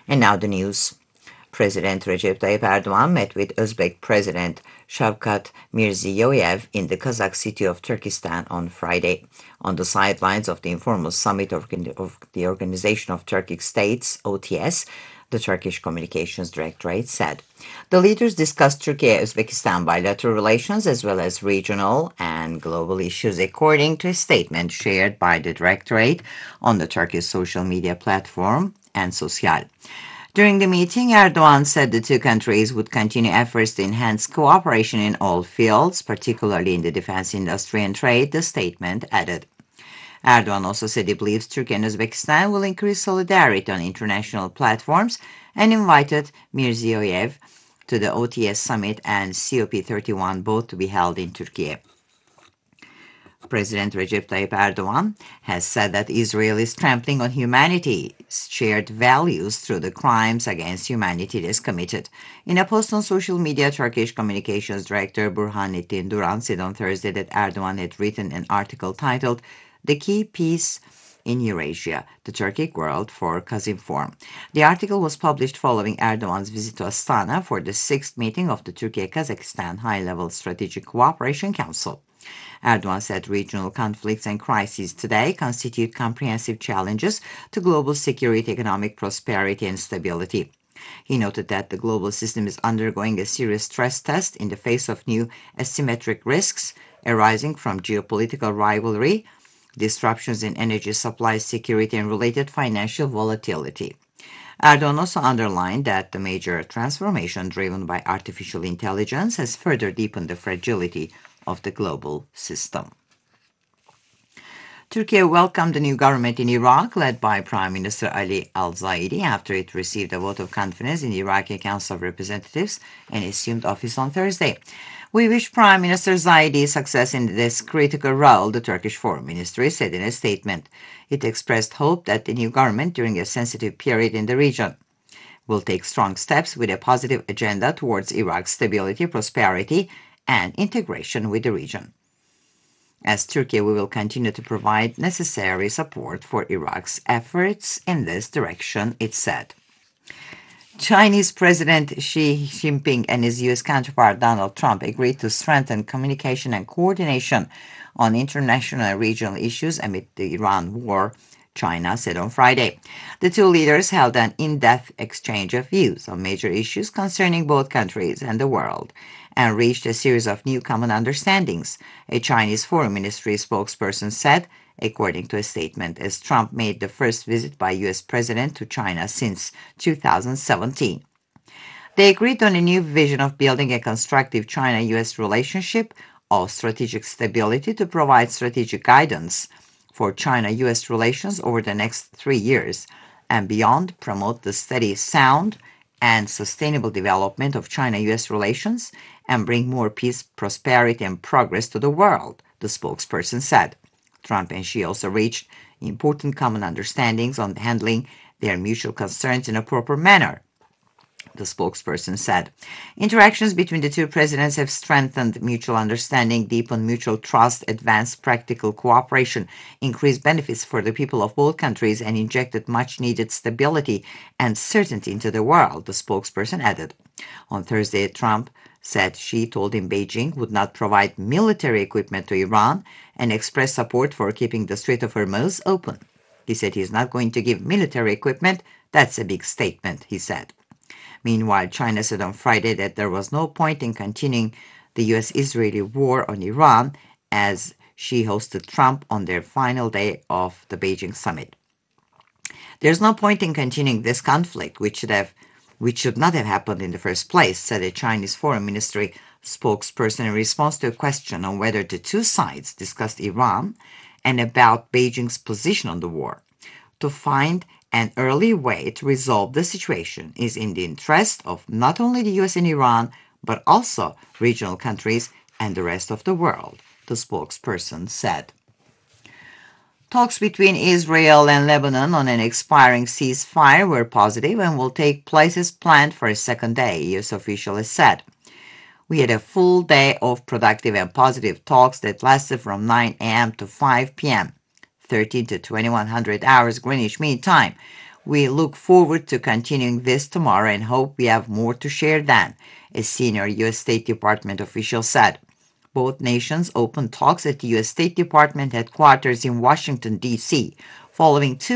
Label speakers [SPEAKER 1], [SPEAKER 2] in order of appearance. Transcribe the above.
[SPEAKER 1] And now the news. President Recep Tayyip Erdogan met with Uzbek President Shavkat Mirziyoyev in the Kazakh city of Turkestan on Friday, on the sidelines of the informal summit of the Organization of Turkic States, OTS, the Turkish Communications Directorate said. The leaders discussed Turkey-Uzbekistan bilateral relations as well as regional and global issues, according to a statement shared by the Directorate on the Turkish social media platform and Social. During the meeting, Erdogan said the two countries would continue efforts to enhance cooperation in all fields, particularly in the defense industry and trade, the statement added. Erdogan also said he believes Turkey and Uzbekistan will increase solidarity on international platforms and invited Mirziyoyev to the OTS summit and COP31, both to be held in Turkey. President Recep Tayyip Erdogan has said that Israel is trampling on humanity's shared values through the crimes against humanity it has committed. In a post on social media, Turkish Communications Director Burhanettin Duran said on Thursday that Erdogan had written an article titled "The Key Peace in Eurasia, the Turkic World" for Kazinform. The article was published following Erdogan's visit to Astana for the sixth meeting of the Turkey-Kazakhstan High-Level Strategic Cooperation Council. Erdogan said regional conflicts and crises today constitute comprehensive challenges to global security, economic prosperity, and stability. He noted that the global system is undergoing a serious stress test in the face of new asymmetric risks arising from geopolitical rivalry, disruptions in energy supply security, and related financial volatility. Erdogan also underlined that the major transformation driven by artificial intelligence has further deepened the fragility of the global system. Turkey welcomed the new government in Iraq, led by Prime Minister Ali al-Zaidi, after it received a vote of confidence in the Iraqi Council of Representatives and assumed office on Thursday. "We wish Prime Minister Zaidi success in this critical role," the Turkish Foreign Ministry said in a statement. It expressed hope that the new government, during a sensitive period in the region, will take strong steps with a positive agenda towards Iraq's stability, prosperity, and integration with the region. As Turkey, we will continue to provide necessary support for Iraq's efforts in this direction, it said. Chinese President Xi Jinping and his U.S. counterpart Donald Trump agreed to strengthen communication and coordination on international and regional issues amid the Iran war, China said on Friday. The two leaders held an in-depth exchange of views on major issues concerning both countries and the world, and reached a series of new common understandings, a Chinese Foreign Ministry spokesperson said, according to a statement, as Trump made the first visit by U.S. President to China since 2017. They agreed on a new vision of building a constructive China-U.S. relationship of strategic stability to provide strategic guidance for China-U.S. relations over the next 3 years and beyond, promote the steady, sound, and sustainable development of China-U.S. relations, and bring more peace, prosperity, and progress to the world, the spokesperson said. Trump and Xi also reached important common understandings on handling their mutual concerns in a proper manner, the spokesperson said. Interactions between the two presidents have strengthened mutual understanding, deepened mutual trust, advanced practical cooperation, increased benefits for the people of both countries, and injected much-needed stability and certainty into the world, the spokesperson added. On Thursday, Trump said Xi told him Beijing would not provide military equipment to Iran and expressed support for keeping the Strait of Hormuz open. He said he's not going to give military equipment. That's a big statement, he said. Meanwhile, China said on Friday that there was no point in continuing the U.S.-Israeli war on Iran as Xi hosted Trump on their final day of the Beijing summit. "There's no point in continuing this conflict, which should not have happened in the first place," said a Chinese Foreign Ministry spokesperson in response to a question on whether the two sides discussed Iran and about Beijing's position on the war. "To find an early way to resolve the situation is in the interest of not only the U.S. and Iran, but also regional countries and the rest of the world," the spokesperson said. Talks between Israel and Lebanon on an expiring ceasefire were positive and will take place as planned for a second day, U.S. officials said. "We had a full day of productive and positive talks that lasted from 9 a.m. to 5 p.m., 13 to 2100 hours Greenwich Mean Time. We look forward to continuing this tomorrow and hope we have more to share then, a senior U.S. State Department official said. Both nations opened talks at the U.S. State Department headquarters in Washington, D.C., following two